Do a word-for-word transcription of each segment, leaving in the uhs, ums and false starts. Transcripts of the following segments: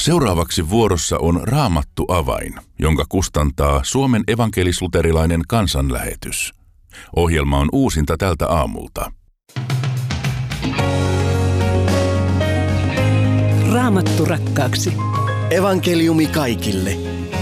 Seuraavaksi vuorossa on Raamattu avain, jonka kustantaa Suomen evankelis-luterilainen kansanlähetys. Ohjelma on uusinta tältä aamulta. Raamattu rakkaaksi. Evankeliumi kaikille.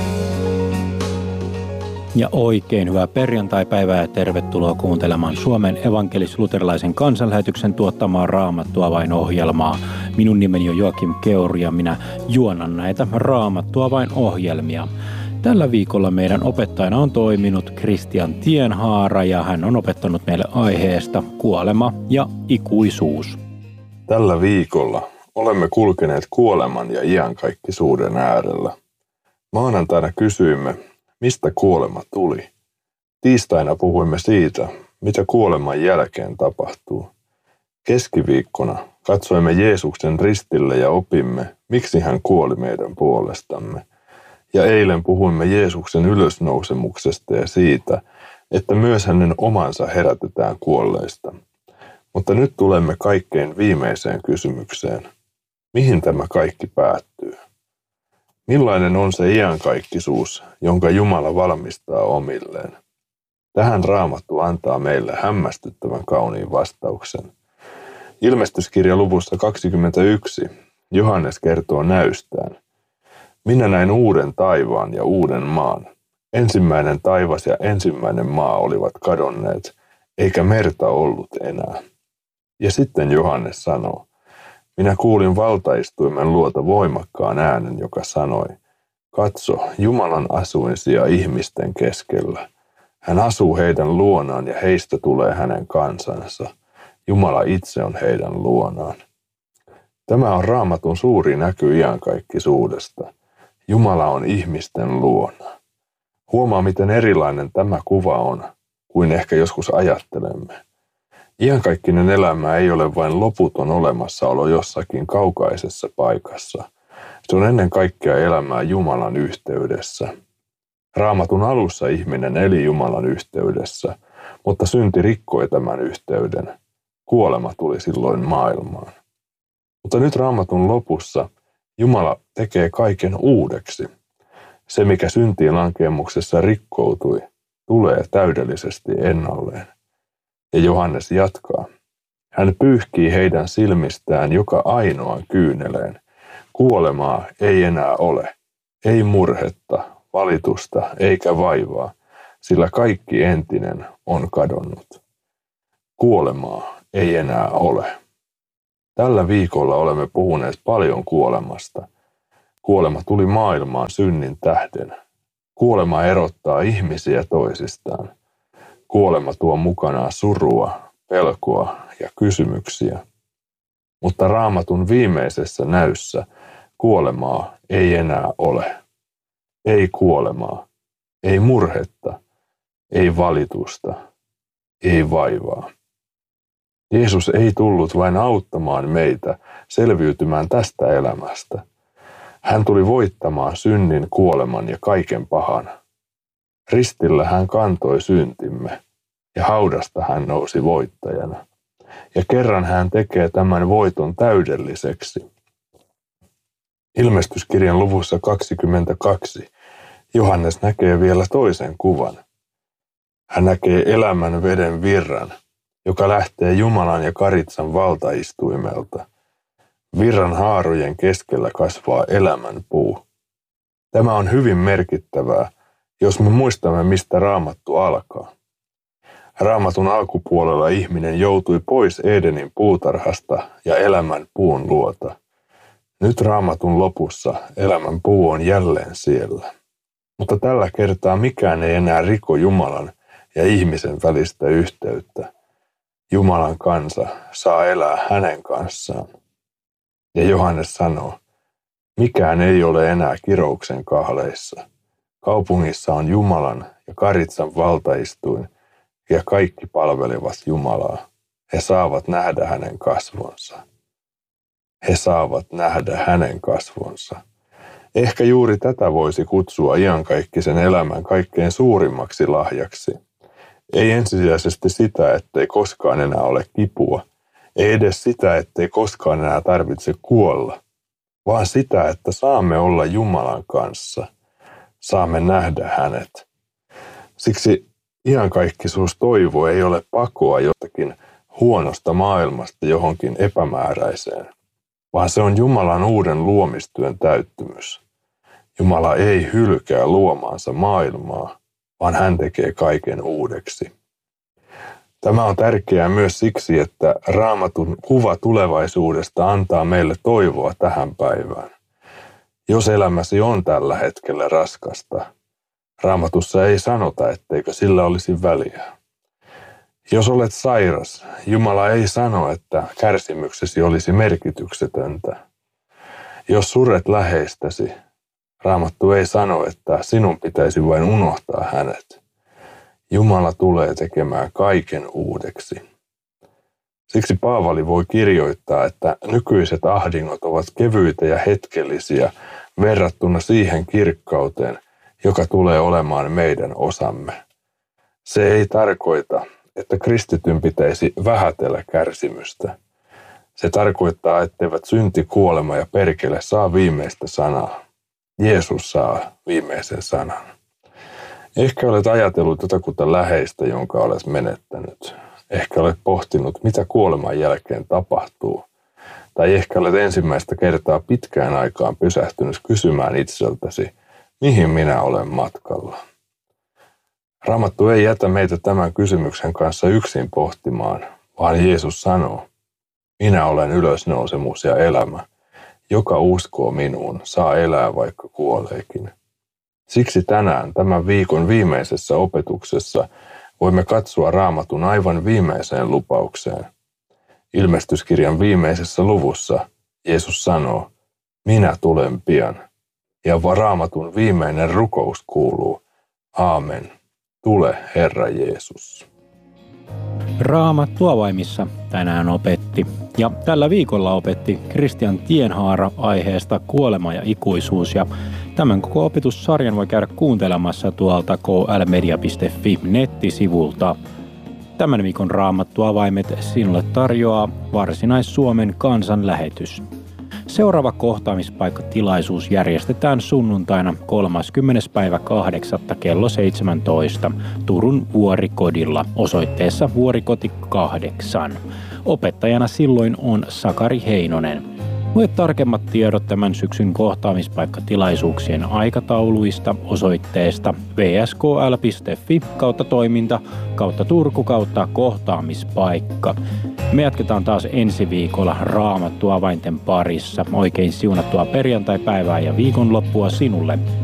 Ja oikein hyvää perjantaipäivää ja tervetuloa kuuntelemaan Suomen evankelis-luterilaisen kansanlähetyksen tuottamaa Raamattu avain-ohjelmaa. Minun nimeni on Joakim Keuri ja minä juonan näitä Raamattu avain-ohjelmia. Tällä viikolla meidän opettajana on toiminut Kristian Tienhaara ja hän on opettanut meille aiheesta kuolema ja ikuisuus. Tällä viikolla olemme kulkeneet kuoleman ja iankaikkisuuden äärellä. Maanantaina kysyimme, mistä kuolema tuli. Tiistaina puhuimme siitä, mitä kuoleman jälkeen tapahtuu. Keskiviikkona katsoimme Jeesuksen ristille ja opimme, miksi hän kuoli meidän puolestamme. Ja eilen puhuimme Jeesuksen ylösnousemuksesta ja siitä, että myös hänen omansa herätetään kuolleista. Mutta nyt tulemme kaikkein viimeiseen kysymykseen. Mihin tämä kaikki päättyy? Millainen on se iankaikkisuus, jonka Jumala valmistaa omilleen? Tähän Raamattu antaa meille hämmästyttävän kauniin vastauksen. Ilmestyskirja luvussa kaksikymmentäyksi Johannes kertoo näystään. Minä näin uuden taivaan ja uuden maan. Ensimmäinen taivas ja ensimmäinen maa olivat kadonneet, eikä merta ollut enää. Ja sitten Johannes sanoo, minä kuulin valtaistuimen luota voimakkaan äänen, joka sanoi, katso, Jumalan asuinsija ihmisten keskellä. Hän asuu heidän luonaan ja heistä tulee hänen kansansa. Jumala itse on heidän luonaan. Tämä on Raamatun suuri näky iankaikkisuudesta. Jumala on ihmisten luona. Huomaa, miten erilainen tämä kuva on, kuin ehkä joskus ajattelemme. Iankaikkinen elämä ei ole vain loputon olemassaolo jossakin kaukaisessa paikassa. Se on ennen kaikkea elämää Jumalan yhteydessä. Raamatun alussa ihminen eli Jumalan yhteydessä, mutta synti rikkoi tämän yhteyden. Kuolema tuli silloin maailmaan. Mutta nyt Raamatun lopussa Jumala tekee kaiken uudeksi. Se, mikä syntiin lankemuksessa rikkoutui, tulee täydellisesti ennalleen. Ja Johannes jatkaa. Hän pyyhkii heidän silmistään joka ainoan kyyneleen. Kuolemaa ei enää ole, ei murhetta, valitusta eikä vaivaa, sillä kaikki entinen on kadonnut. Kuolemaa ei enää ole. Tällä viikolla olemme puhuneet paljon kuolemasta. Kuolema tuli maailmaan synnin tähden. Kuolema erottaa ihmisiä toisistaan. Kuolema tuo mukanaan surua, pelkoa ja kysymyksiä. Mutta Raamatun viimeisessä näyssä kuolemaa ei enää ole. Ei kuolemaa, ei murhetta, ei valitusta, ei vaivaa. Jeesus ei tullut vain auttamaan meitä selviytymään tästä elämästä. Hän tuli voittamaan synnin, kuoleman ja kaiken pahan. Ristillä hän kantoi syntimme ja haudasta hän nousi voittajana. Ja kerran hän tekee tämän voiton täydelliseksi. Ilmestyskirjan luvussa kaksikymmentäkaksi Johannes näkee vielä toisen kuvan. Hän näkee elämän veden virran, joka lähtee Jumalan ja Karitsan valtaistuimelta. Virran haarojen keskellä kasvaa elämän puu. Tämä on hyvin merkittävää, jos me muistamme, mistä Raamattu alkaa. Raamatun alkupuolella ihminen joutui pois Edenin puutarhasta ja elämän puun luota. Nyt Raamatun lopussa elämän puu on jälleen siellä. Mutta tällä kertaa mikään ei enää riko Jumalan ja ihmisen välistä yhteyttä. Jumalan kansa saa elää hänen kanssaan. Ja Johannes sanoo, mikään ei ole enää kirouksen kahleissa. Kaupungissa on Jumalan ja Karitsan valtaistuin ja kaikki palvelevat Jumalaa. He saavat nähdä hänen kasvonsa. He saavat nähdä hänen kasvonsa. Ehkä juuri tätä voisi kutsua iankaikkisen elämän kaikkein suurimmaksi lahjaksi. Ei ensisijaisesti sitä, ettei koskaan enää ole kipua. Ei edes sitä, ettei koskaan enää tarvitse kuolla, vaan sitä, että saamme olla Jumalan kanssa, saamme nähdä hänet. Siksi iankaikkisuustoivo ei ole pakoa jostakin huonosta maailmasta johonkin epämääräiseen, vaan se on Jumalan uuden luomistyön täyttymys. Jumala ei hylkää luomaansa maailmaa, vaan hän tekee kaiken uudeksi. Tämä on tärkeää myös siksi, että Raamatun kuva tulevaisuudesta antaa meille toivoa tähän päivään. Jos elämäsi on tällä hetkellä raskasta, Raamatussa ei sanota, etteikö sillä olisi väliä. Jos olet sairas, Jumala ei sano, että kärsimyksesi olisi merkityksetöntä. Jos suret läheistäsi, Raamattu ei sano, että sinun pitäisi vain unohtaa hänet. Jumala tulee tekemään kaiken uudeksi. Siksi Paavali voi kirjoittaa, että nykyiset ahdingot ovat kevyitä ja hetkellisiä verrattuna siihen kirkkauteen, joka tulee olemaan meidän osamme. Se ei tarkoita, että kristityn pitäisi vähätellä kärsimystä. Se tarkoittaa, etteivät synti, kuolema ja perkele saa viimeistä sanaa. Jeesus saa viimeisen sanan. Ehkä olet ajatellut jotakuta läheistä, jonka olet menettänyt. Ehkä olet pohtinut, mitä kuoleman jälkeen tapahtuu. Tai ehkä olet ensimmäistä kertaa pitkään aikaan pysähtynyt kysymään itseltäsi, mihin minä olen matkalla. Raamattu ei jätä meitä tämän kysymyksen kanssa yksin pohtimaan, vaan Jeesus sanoo, minä olen ylösnousemus ja elämä. Joka uskoo minuun, saa elää vaikka kuoleekin. Siksi tänään tämän viikon viimeisessä opetuksessa voimme katsoa Raamatun aivan viimeiseen lupaukseen. Ilmestyskirjan viimeisessä luvussa Jeesus sanoo, minä tulen pian. Ja Raamatun viimeinen rukous kuuluu, aamen, tule Herra Jeesus. Raamattu avaimissa tänään opetti. Ja tällä viikolla opetti Kristian Tienhaara aiheesta kuolema ja ikuisuus. Ja tämän koko opetussarjan voi käydä kuuntelemassa tuolta k l media piste f i nettisivulta. Tämän viikon Raamattu avaimet sinulle tarjoaa Varsinais-Suomen kansanlähetys. Seuraava kohtaamispaikkatilaisuus järjestetään sunnuntaina kolmaskymmenes päivä kahdeksatta kello seitsemäntoista Turun Vuorikodilla osoitteessa Vuorikoti kahdeksan. Opettajana silloin on Sakari Heinonen. Lue tarkemmat tiedot tämän syksyn kohtaamispaikkatilaisuuksien aikatauluista osoitteesta w s k l piste f i kautta toiminta kautta Turku kautta kohtaamispaikka. Me jatketaan taas ensi viikolla Raamattu avainten parissa. Oikein siunattua perjantaipäivää ja viikonloppua sinulle.